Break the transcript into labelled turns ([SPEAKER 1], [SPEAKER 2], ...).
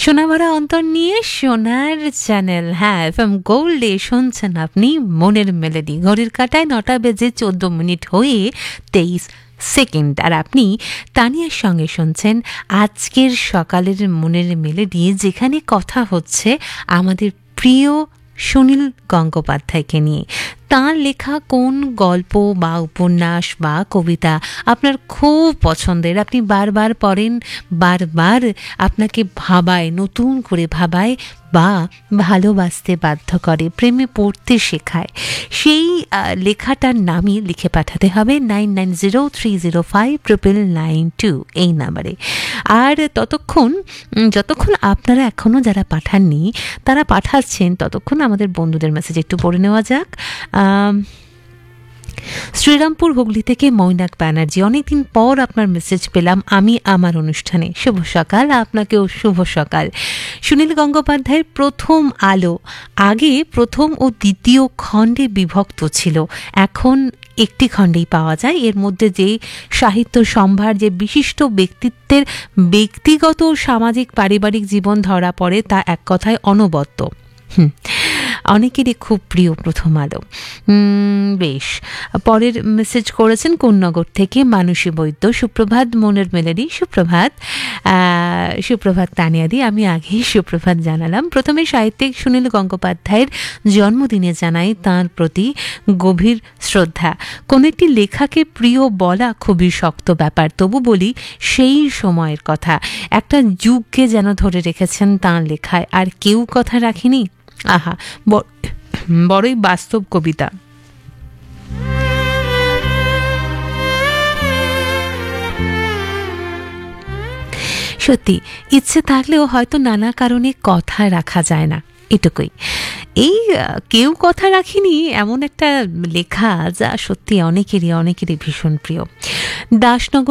[SPEAKER 1] সোনাভরা অন্তর নিয়ে সোনার চ্যানেল, হ্যাঁ এফএম গোল্ডে শুনছেন আপনি মনের মেলেডি। ঘড়ির কাঁটায় 9:14 হয়ে 23 সেকেন্ড, আর আপনি তানিয়ার সঙ্গে শুনছেন আজকের সকালের মনের মেলেডি, যেখানে কথা হচ্ছে আমাদের প্রিয় সুনীল গঙ্গোপাধ্যায়কে নিয়ে। তাঁর লেখা কোন গল্প বা উপন্যাস বা কবিতা আপনার খুব পছন্দের, আপনি বারবার পড়েন, বারবার আপনাকে ভাবায়, নতুন করে ভাবায় বা ভালোবাসতে বাধ্য করে, প্রেমে পড়তে শেখায়, সেই লেখাটার নামই লিখে পাঠাতে হবে 9903059992 এই নাম্বারে। আর যতক্ষণ আপনারা এখনও যারা পাঠাননি তারা পাঠাচ্ছেন, ততক্ষণ আমাদের বন্ধুদের মেসেজ একটু পড়ে নেওয়া যাক। শ্রীরামপুর হুগলি থেকে মৈনাক ব্যানার্জি, অনেকদিন পর আপনার মেসেজ পেলাম আমি আমার অনুষ্ঠানে। শুভ সকাল, আপনাকেও শুভ সকাল। সুনীল গঙ্গোপাধ্যায়ের প্রথম আলো আগে প্রথম ও দ্বিতীয় খণ্ডে বিভক্ত ছিল, এখন একটি খণ্ডেই পাওয়া যায়। এর মধ্যে যে সাহিত্য সম্ভার, যে বিশিষ্ট ব্যক্তিত্বের ব্যক্তিগত সামাজিক পারিবারিক জীবন ধরা পড়ে, তা এক কথায় অনবদ্য। অনেকেরই খুব প্রিয় প্রথম আলো। বেশ, পরের মেসেজ করেছেন কোন্নগর থেকে মানসী বৈদ্য। সুপ্রভাত মনের মেলেডি। সুপ্রভাত তানিয়াদি, আমি আগেই সুপ্রভাত জানালাম। প্রথমে সাহিত্যিক সুনীল গঙ্গোপাধ্যায়ের জন্মদিনে জানাই তাঁর প্রতি গভীর শ্রদ্ধা। কোন একটি লেখাকে প্রিয় বলা খুবই শক্ত ব্যাপার, তবু বলি সেই সময়ের কথা, একটা যুগকে যেন ধরে রেখেছেন তাঁর লেখায়, আর কেউ কথা রাখেনি। আহা, বড়ই বাস্তব কবিতা। সত্যি ইচ্ছে থাকলেও হয়তো নানা কারণে কথা রাখা যায় না, এটুকুই। এই কেউ কথা রাখিনি এমন একটা লেখা যা সত্যি অনেকেরই ভীষণ প্রিয়। দাসনগর